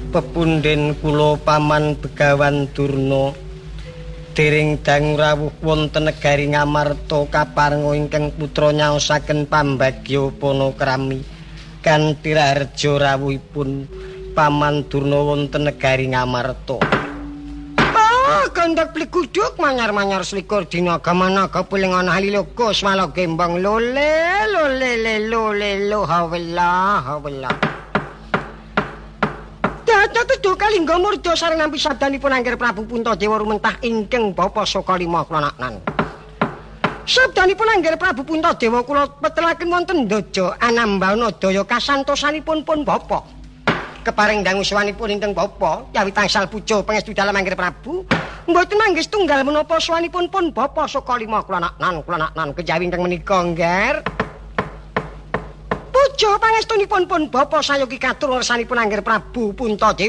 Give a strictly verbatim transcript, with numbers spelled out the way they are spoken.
Pepundhen kula Paman Begawan Durna dering dangu rawuh wonten negari Ngamarta kaparenga ingkang putra nyaosaken pambagya Panakrami kanthi raharja rawuhipun Paman Durna wonten negari Ngamarta. Ah, kandak plikuduk manyar-manyar selikur dina gamanaga puling ana haliloga swala gembang lole lole lole lo hawala hawala. Data tedo kalingga murda sareng nampi sabdanipun Angger Prabu Puntadewa rumentah ingkang bapa saka lima klonaknan. Sabdanipun Angger Prabu Puntadewa kula petelaken wonten Ndaja Anambana daya kasantosanipun pun bapa. Keparing dangu sawanipun ingkang bapa yawi tangsal puja pangestu dalem Angger Prabu mboten manggih tunggal menapa sawanipun pun bapa saka lima klonaknan klonaknan kejawi ingkang menika Angger. Puja pangestunipun pun bapa sayogi katur ngersanipun Angger Prabu Puntadewa